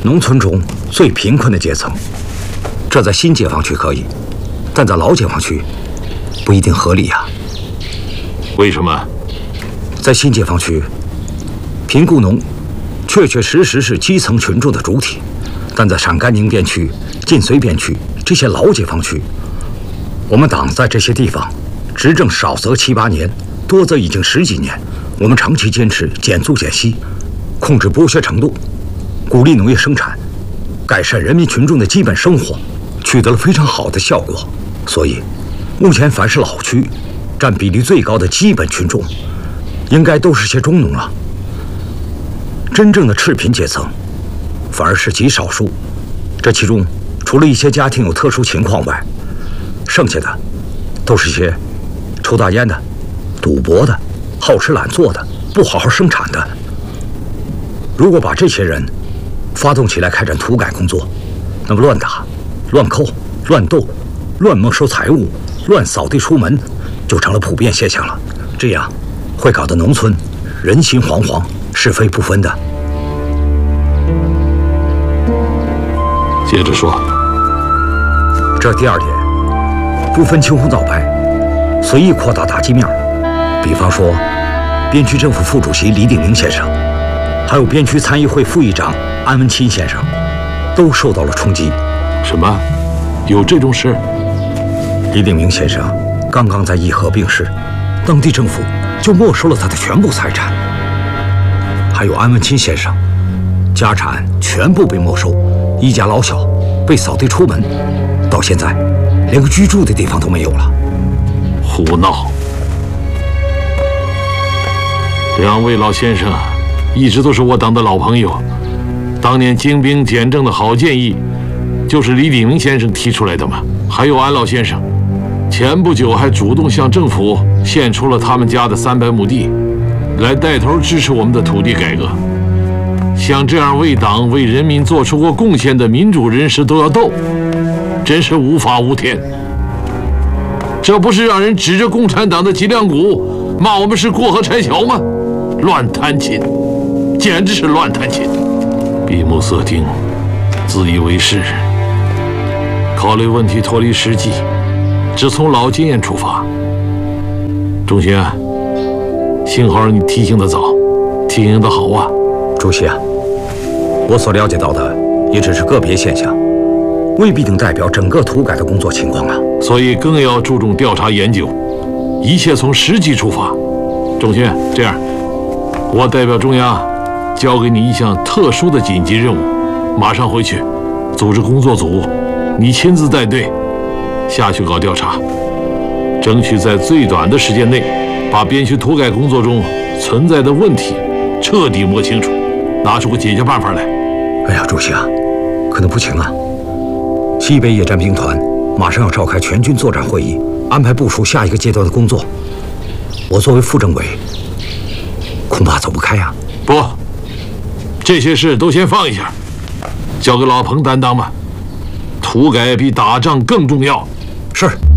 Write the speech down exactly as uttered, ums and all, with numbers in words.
农村中最贫困的阶层。这在新解放区可以，但在老解放区不一定合理呀、啊。 为什么？ 在新解放区，贫雇农确确实实是基层群众的主体，但在陕甘宁边区、晋绥边区这些老解放区，我们党在这些地方执政少则七八年，多则已经十几年。我们长期坚持减租减息，控制剥削程度，鼓励农业生产，改善人民群众的基本生活，取得了非常好的效果。所以，目前凡是老区占比例最高的基本群众，应该都是些中农了。真正的赤贫阶层，反而是极少数。这其中，除了一些家庭有特殊情况外，剩下的都是些抽大烟的、赌博的、好吃懒做的、不好好生产的。如果把这些人发动起来开展土改工作，那么乱打、乱扣、乱斗、乱没收财物、乱扫地出门，就成了普遍现象了。这样会搞得农村人心惶惶、是非不分的。 接着说。 这第二点，不分青红皂白，随意扩大打击面。比方说，边区政府副主席李鼎铭先生，还有边区参议会副议长安文钦先生，都受到了冲击。 什么？有这种事？ 李鼎铭先生刚刚在义和病逝，当地政府就没收了他的全部财产。还有安文钦先生，家产全部被没收，一家老小被扫地出门，到现在连个居住的地方都没有了。 胡闹！两位老先生一直都是我党的老朋友，当年精兵简政的好建议，就是李鼎铭先生提出来的嘛。还有安老先生，前不久还主动向政府献出了他们家的三百亩地，来带头支持我们的土地改革。像这样为党为人民做出过贡献的民主人士都要斗，真是无法无天。这不是让人指着共产党的脊梁骨骂我们是过河拆桥吗？乱弹琴，简直是乱弹琴，闭目塞听，自以为是，考虑问题脱离实际，只从老经验出发。仲勋，幸好你提醒得早，提醒得好啊。 主席啊，我所了解到的也只是个别现象，未必能代表整个土改的工作情况啊。 所以更要注重调查研究，一切从实际出发。仲勋，这样，我代表中央交给你一项特殊的紧急任务，马上回去组织工作组，你亲自带队下去搞调查，争取在最短的时间内把边区土改工作中存在的问题彻底摸清楚，拿出个解决办法来。 哎呀，主席啊，可能不行啊。西北野战兵团马上要召开全军作战会议，安排部署下一个阶段的工作。我作为副政委，恐怕走不开呀、啊。 不，这些事都先放一下，交给老彭担当吧。土改比打仗更重要。 是。